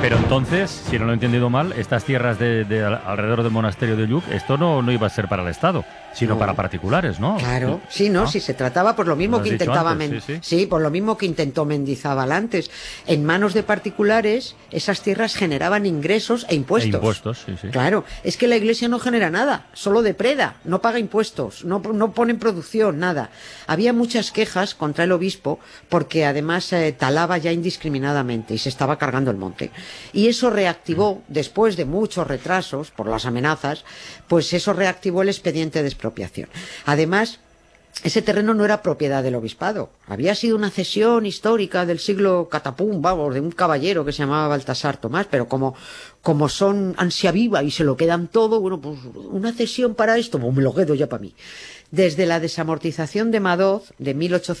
Pero entonces, si no lo he entendido mal, estas tierras alrededor del monasterio de Lluc, esto no iba a ser para el Estado, sino para particulares, ¿no? Claro, sí, ¿no? Si se trataba por lo mismo que intentaba sí, por lo mismo que intentó Mendizábal antes. En manos de particulares, esas tierras generaban ingresos e impuestos. Sí. Claro, es que la Iglesia no genera nada, solo depreda, no paga impuestos, no pone en producción nada. Había muchas quejas contra el obispo porque además talaba ya indiscriminadamente y se estaba cargando el monte. Y eso reactivó, después de muchos retrasos por las amenazas, pues eso reactivó el expediente de expropiación. Además, ese terreno no era propiedad del obispado, había sido una cesión histórica del siglo catapum, vamos, de un caballero que se llamaba Baltasar Tomás, pero como son ansia viva y se lo quedan todo, bueno, pues una cesión para esto, pues me lo quedo ya para mí. Desde la desamortización de Madoz de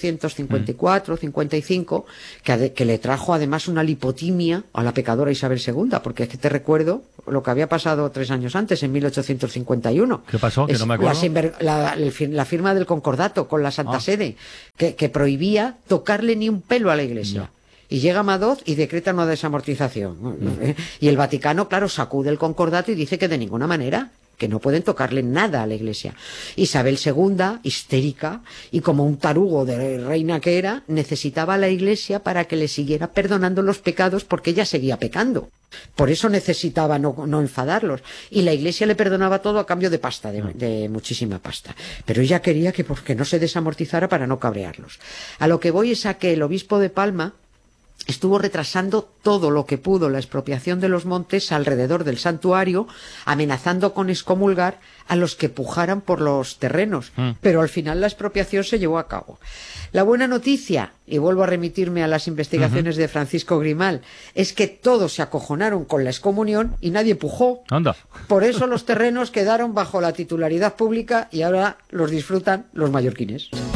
1854-55, que le trajo además una lipotimia a la pecadora Isabel II, porque es que te recuerdo lo que había pasado 3 años antes, en 1851. ¿Qué pasó? Que no me acuerdo. La firma del concordato con la Santa Sede, que prohibía tocarle ni un pelo a la Iglesia. No. Y llega Madoz y decreta una desamortización. Y el Vaticano, claro, sacude el concordato y dice que de ninguna manera, que no pueden tocarle nada a la Iglesia. Isabel II, histérica, y como un tarugo de reina que era, necesitaba a la Iglesia para que le siguiera perdonando los pecados porque ella seguía pecando. Por eso necesitaba no enfadarlos. Y la Iglesia le perdonaba todo a cambio de pasta, de muchísima pasta. Pero ella quería que no se desamortizara para no cabrearlos. A lo que voy es a que el obispo de Palma estuvo retrasando todo lo que pudo la expropiación de los montes alrededor del santuario, amenazando con excomulgar a los que pujaran por los terrenos. Pero al final la expropiación se llevó a cabo. La buena noticia, y vuelvo a remitirme a las investigaciones de Francisco Grimal, es que todos se acojonaron con la excomunión y nadie pujó. Anda. Por eso los terrenos quedaron bajo la titularidad pública y ahora los disfrutan los mallorquines.